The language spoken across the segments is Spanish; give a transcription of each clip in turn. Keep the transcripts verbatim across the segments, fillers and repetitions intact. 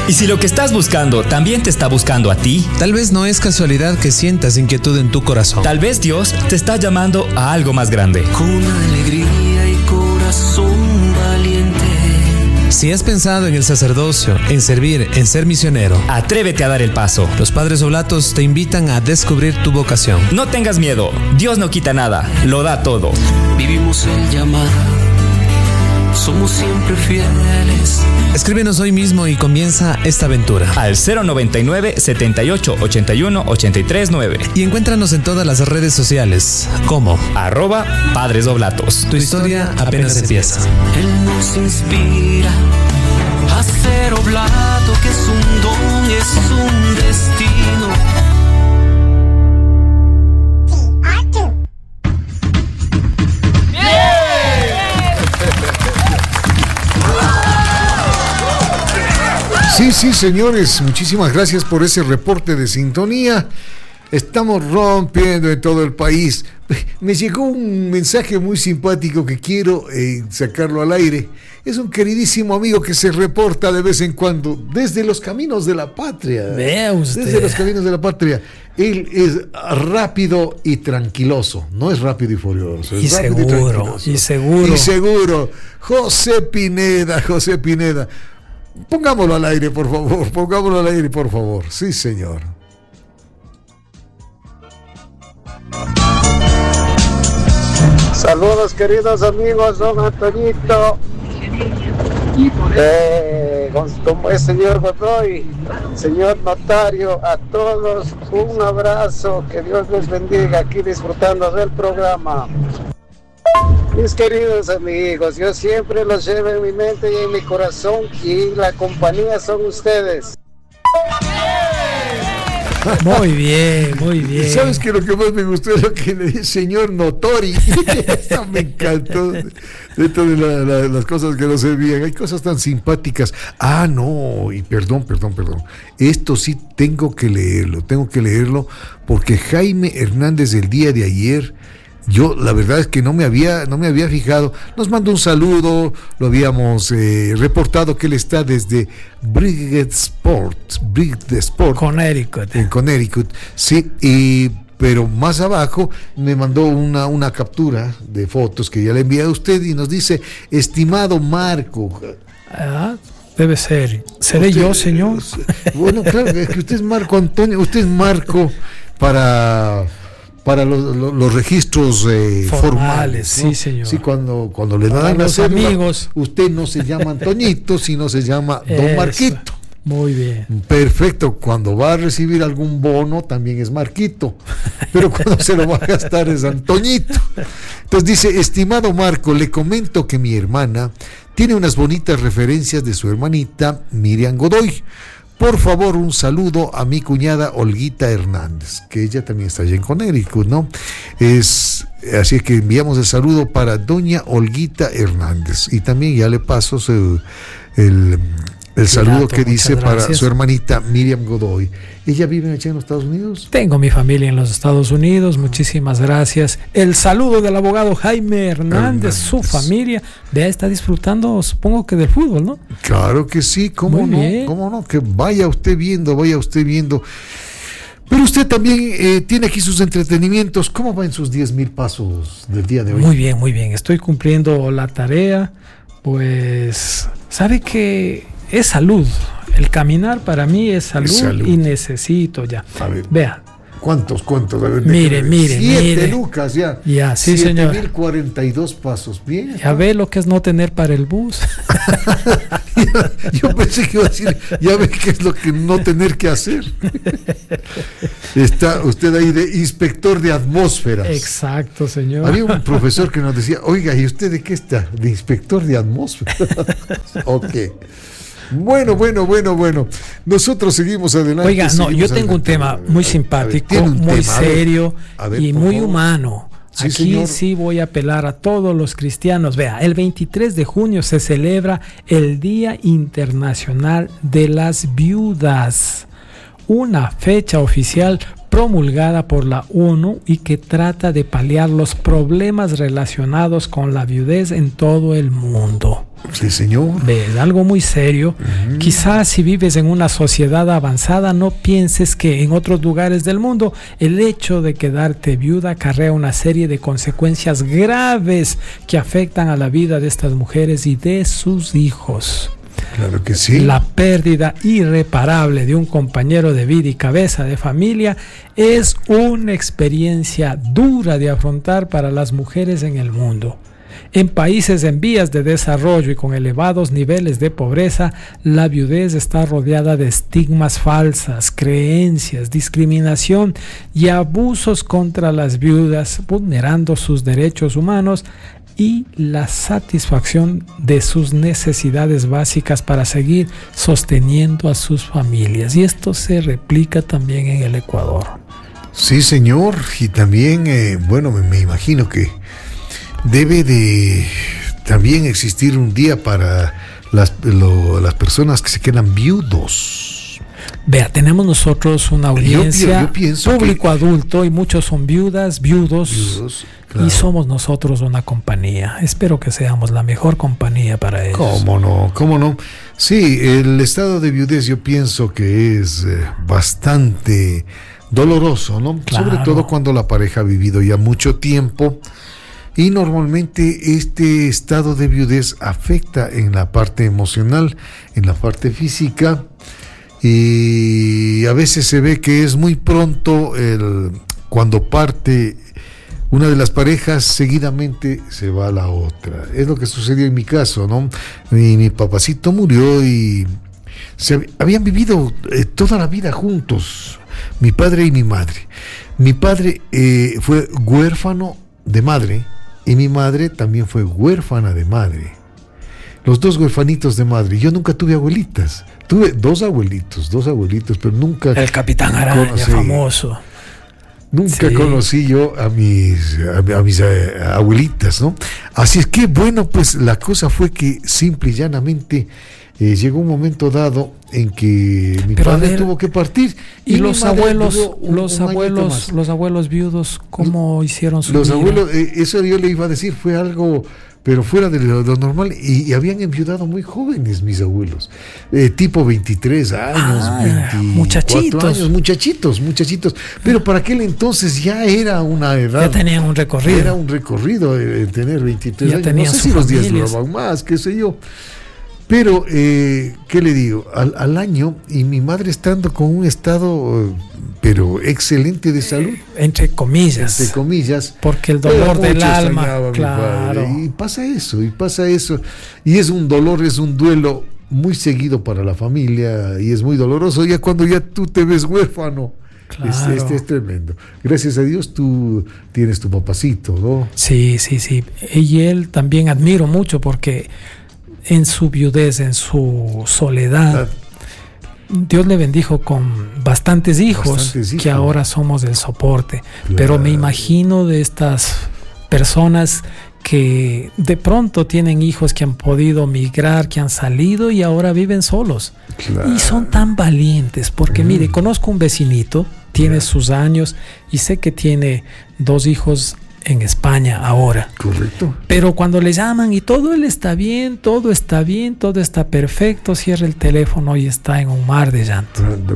Y si lo que estás buscando también te está buscando a ti, tal vez no es casualidad que sientas inquietud en tu corazón. Tal vez Dios te está llamando a algo más grande. Con alegría y corazón valiente. Si has pensado en el sacerdocio, en servir, en ser misionero, atrévete a dar el paso. Los Padres Oblatos te invitan a descubrir tu vocación. No tengas miedo, Dios no quita nada, lo da todo. Vivimos el llamado, somos siempre fieles. Escríbenos hoy mismo y comienza esta aventura. Al cero noventa y nueve, setenta y ocho, ochenta y uno, ochenta y tres nueve. Y encuéntranos en todas las redes sociales como arroba Padres Oblatos. Tu historia apenas, apenas empieza. Él nos inspira a ser oblato, que es un don, es un destino. Sí, sí, señores, muchísimas gracias por ese reporte de sintonía. Estamos rompiendo en todo el país. Me llegó un mensaje muy simpático que quiero eh, sacarlo al aire. Es un queridísimo amigo que se reporta de vez en cuando desde los caminos de la patria. Vea usted. Desde los caminos de la patria. Él es rápido y tranquiloso. No es rápido y furioso. Es y rápido seguro, y, y seguro. Y seguro. José Pineda, José Pineda. Pongámoslo al aire, por favor. Pongámoslo al aire, por favor. Sí, señor. Saludos, queridos amigos, don Antoñito. Eh, como es señor Godoy, señor notario, a todos un abrazo, que Dios les bendiga, aquí disfrutando del programa. Mis queridos amigos, yo siempre los llevo en mi mente y en mi corazón, y la compañía son ustedes. Muy bien, muy bien. ¿Sabes qué? Lo que más me gustó es lo que le dice señor Notori. Eso me encantó. Dentro de la, la, las cosas que no se veían, hay cosas tan simpáticas. Ah, no, y perdón, perdón, perdón. Esto sí tengo que leerlo, tengo que leerlo, porque Jaime Hernández el día de ayer, yo la verdad es que no me había no me había fijado, nos mandó un saludo, lo habíamos eh, reportado que él está desde Bridgeport, Bridgeport, Connecticut. En Connecticut, sí, y pero más abajo me mandó una, una captura de fotos que ya le envié a usted y nos dice: estimado Marco. Ah, debe ser. ¿Seré usted, yo, señor? Bueno, claro, es que usted es Marco Antonio, usted es Marco para... para los, los, los registros eh, formales, formales, ¿no? Sí, señor. Sí, cuando, cuando le dan a los amigos, usted no se llama Antoñito, sino se llama Don Eso. Marquito. Muy bien. Perfecto. Cuando va a recibir algún bono, también es Marquito. Pero cuando se lo va a gastar es Antoñito. Entonces dice: estimado Marco, le comento que mi hermana tiene unas bonitas referencias de su hermanita Miriam Godoy. Por favor, un saludo a mi cuñada Olguita Hernández, que ella también está allá en Connecticut, ¿no? Es, así que enviamos el saludo para doña Olguita Hernández. Y también ya le paso su, el, el saludo que dice para su hermanita Miriam Godoy. ¿Ella vive allá en los Estados Unidos? Tengo mi familia en los Estados Unidos, muchísimas gracias. El saludo del abogado Jaime Hernández, Hernández. Su familia, de ahí está disfrutando, supongo que del fútbol, ¿no? Claro que sí, cómo Muy no, bien. cómo no, que vaya usted viendo, vaya usted viendo. Pero usted también eh, tiene aquí sus entretenimientos. ¿Cómo va en sus diez mil pasos del día de hoy? Muy bien, muy bien, estoy cumpliendo la tarea, pues, ¿sabe que es salud? El caminar para mí es salud, es salud. Y necesito ya. A ver, vea. ¿Cuántos, cuántos? A ver, mire, mire, siete mire. lucas ya. Ya, sí, señor. siete mil cuarenta y dos pasos. Bien. Ya ve lo que es no tener para el bus. Yo pensé que iba a decir, ya ve qué es lo que no tener que hacer. Está usted ahí de inspector de atmósferas. Exacto, señor. Había un profesor que nos decía: oiga, ¿y usted de qué está? De inspector de atmósferas. Ok. Bueno, bueno, bueno, bueno. Nosotros seguimos adelante. Oiga, no, yo tengo adelante. un tema muy simpático, ver, muy tema? serio a ver, a ver, y muy favor. humano. Sí, Aquí señor. sí voy a apelar a todos los cristianos. Vea, el veintitrés de junio se celebra el Día Internacional de las Viudas, una fecha oficial promulgada por la ONU y que trata de paliar los problemas relacionados con la viudez en todo el mundo. Sí, señor. ¿Ves? Algo muy serio. Uh-huh. Quizás si vives en una sociedad avanzada, no pienses que en otros lugares del mundo el hecho de quedarte viuda acarrea una serie de consecuencias graves que afectan a la vida de estas mujeres y de sus hijos. Claro que sí. La pérdida irreparable de un compañero de vida y cabeza de familia es una experiencia dura de afrontar para las mujeres en el mundo. En países en vías de desarrollo y con elevados niveles de pobreza, la viudez está rodeada de estigmas falsas, creencias, discriminación y abusos contra las viudas, vulnerando sus derechos humanos y la satisfacción de sus necesidades básicas para seguir sosteniendo a sus familias. Y esto se replica también en el Ecuador. Sí, señor. Y también, eh, bueno, me, me imagino que debe de también existir un día para las, lo, las personas que se quedan viudos. Vea, tenemos nosotros una audiencia yo, yo público que... adulto y muchos son viudas, viudos, viudos claro. Y somos nosotros una compañía. Espero que seamos la mejor compañía para ellos. ¿Cómo no? ¿Cómo no? Sí, el estado de viudez yo pienso que es eh, bastante doloroso, ¿no? Claro. Sobre todo cuando la pareja ha vivido ya mucho tiempo. Y normalmente este estado de viudez afecta en la parte emocional, en la parte física, y a veces se ve que es muy pronto el, cuando parte una de las parejas, seguidamente se va la otra. Es lo que sucedió en mi caso, ¿no? Mi, mi papacito murió y se habían vivido eh, toda la vida juntos, mi padre y mi madre. Mi padre eh, fue huérfano de madre, y mi madre también fue huérfana de madre. Los dos huérfanitos de madre. Yo nunca tuve abuelitas. Tuve dos abuelitos, dos abuelitos, pero nunca... El Capitán Araña, conocí, famoso. Nunca sí. conocí yo a mis, a, a mis a, abuelitas, ¿no? Así es que, bueno, pues la cosa fue que simple y llanamente eh, llegó un momento dado en que mi pero padre ver, tuvo que partir. Y, y los abuelos, un, los un abuelos, los abuelos viudos, ¿cómo los, hicieron su Los vida? abuelos, eh, eso yo le iba a decir, fue algo, pero fuera de lo, lo normal, y, y habían enviudado muy jóvenes mis abuelos, eh, tipo veintitrés años, ah, veinticuatro muchachitos. años, muchachitos, muchachitos, pero para aquel entonces ya era una edad. Ya tenían un recorrido. Era un recorrido el tener veintitrés ya años, no sé si los días duraban más, qué sé yo. Pero, eh, ¿qué le digo? Al, al año, y mi madre estando con un estado, pero excelente de salud. Eh, entre comillas. Entre comillas. Porque el dolor del alma, claro. Y pasa eso, y pasa eso. Y es un dolor, es un duelo muy seguido para la familia, y es muy doloroso ya cuando ya tú te ves huérfano. Claro. Este, este es tremendo. Gracias a Dios tú tienes tu papacito, ¿no? Sí, sí, sí. Y él también admiro mucho porque... en su viudez, en su soledad, Dios le bendijo con bastantes hijos, bastantes hijos. Que ahora somos el soporte. Claro. Pero me imagino de estas personas que de pronto tienen hijos que han podido migrar, que han salido y ahora viven solos. Claro. Y son tan valientes, porque mm. mire, conozco un vecinito, tiene claro. sus años y sé que tiene dos hijos en España ahora. Correcto. Pero cuando le llaman y todo él está bien, todo está bien, todo está perfecto, cierra el teléfono y está en un mar de llanto.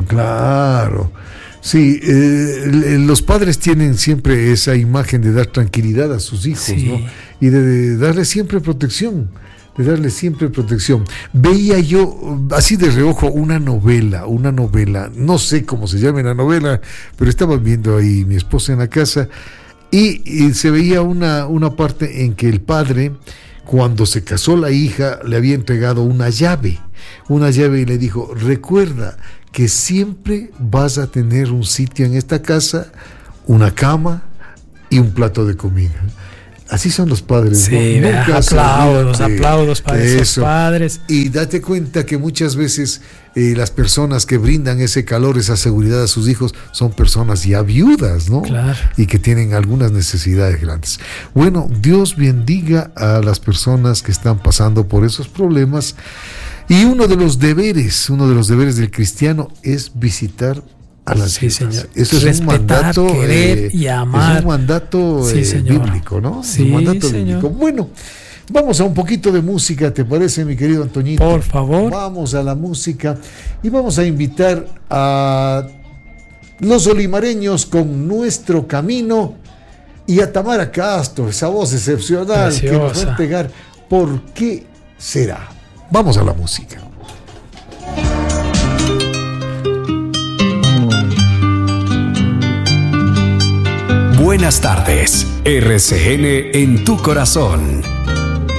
Claro. Sí, eh, los padres tienen siempre esa imagen de dar tranquilidad a sus hijos, sí. ¿no? Y de, de darles siempre protección, de darles siempre protección. Veía yo así de reojo una novela, una novela, no sé cómo se llama la novela, pero estaba viendo ahí mi esposa en la casa. Y, y se veía una, una parte en que el padre, cuando se casó la hija, le había entregado una llave, una llave y le dijo, recuerda que siempre vas a tener un sitio en esta casa, una cama y un plato de comida. Así son los padres. Sí, ¿no? Nunca aplaudos, aplaudos para eso. Esos padres. Y date cuenta que muchas veces eh, las personas que brindan ese calor, esa seguridad a sus hijos, son personas ya viudas, ¿no? Claro. Y que tienen algunas necesidades grandes. Bueno, Dios bendiga a las personas que están pasando por esos problemas. Y uno de los deberes, uno de los deberes del cristiano es visitar a las sí, señor. Eso es respetar, un mandato, querer eh, y amar. Es un mandato sí, eh, bíblico, ¿no? Sí, un mandato señor. bíblico. Bueno, Vamos a un poquito de música, ¿te parece, mi querido Antoñito? Por favor. Vamos a la música y vamos a invitar a los olimareños con Nuestro Camino y a Tamara Castro, esa voz excepcional Preciosa. que nos va a entregar ¿Por qué será? Vamos a la música. Buenas tardes, R C N en tu corazón.